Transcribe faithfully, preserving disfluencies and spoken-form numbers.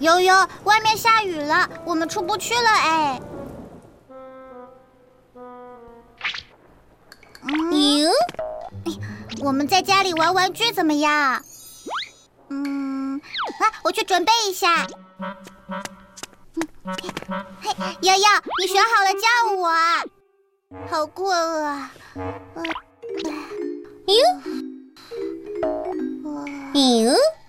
悠悠，外面下雨了，我们出不去了哎。 嗯， 我们在家里玩玩具怎么样？嗯，啊，我去准备一下。嘿，悠悠，你学好了叫我。好困啊。 嗯，嗯。